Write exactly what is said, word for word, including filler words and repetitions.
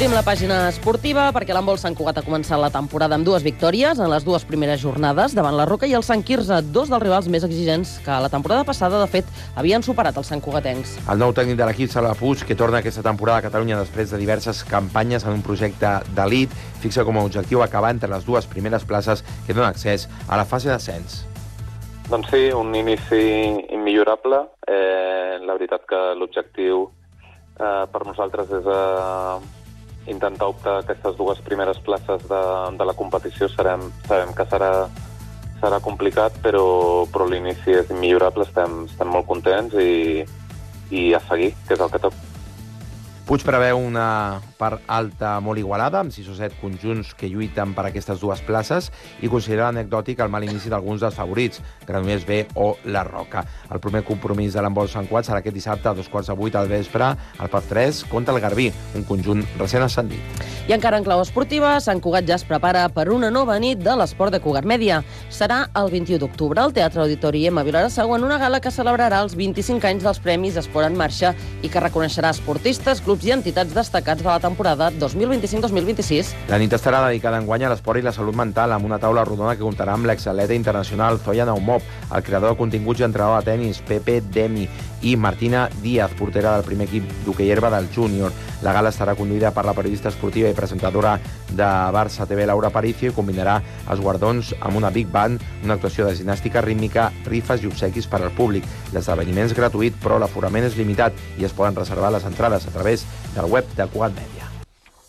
Obrim la pàgina esportiva perquè l'handbol Sant Cugat ha començat la temporada amb dues victòries en les dues primeres jornades davant la Roca i el Sant Quirze, dos dels rivals més exigents que la temporada passada, de fet, havien superat els santcugatencs. El nou tècnic de l'equip, Salva Puig, que torna aquesta temporada a Catalunya després de diverses campanyes en un projecte d'elit, fixa com a objectiu acabar entre les dues primeres places que donen accés a la fase d'ascens. Doncs sí, un inici immillorable. Eh, la veritat que l'objectiu eh, per nosaltres és eh, intentar optar a aquestes dues primeres places de, de la competició. Sabem, sabem que serà, serà complicat, però, però l'inici és immillorable, estem, estem molt contents i, i a seguir, que és el que toca. Puig preveu una part alta molt igualada, amb sis o set conjunts que lluiten per aquestes dues places, i considera anecdòtic el mal inici d'alguns dels favorits, Granollers B o la Roca. El primer compromís de l'handbol Sant Cugat serà aquest dissabte a dos quarts de vuit al vespre, al P A F tres, contra el Garbí, un conjunt recent ascendit. I encara en clau esportiva, Sant Cugat ja es prepara per una nova nit de l'esport de Cugat Mèdia. Serà el vint-i-u d'octubre al Teatre Auditori M a Vilassar en una gala que celebrarà els vint-i-cinc anys dels Premis Esport en Marxa i que reconeixerà esportistes, clubs i entitats destacats de la temporada dos mil vint-i-cinc dos mil vint-i-sis. La nit estarà dedicada enguany a l'esport i la salut mental, amb una taula rodona que comptarà amb l'exatleta internacional Zoya Naumov, el creador de continguts i entrenador de tenis Pepe Demi i Martina Díaz, portera del primer equip d'hoquei herba del júnior. La gala estarà conduïda per la periodista esportiva i presentadora de Barça T V, Laura Aparicio, i combinarà els guardons amb una big band, una actuació de ginàstica rítmica, rifes i obsequis per al públic. L'esdeveniment és gratuït, però l'aforament és limitat i es poden reservar les entrades a través del web de Cugat Mèdia.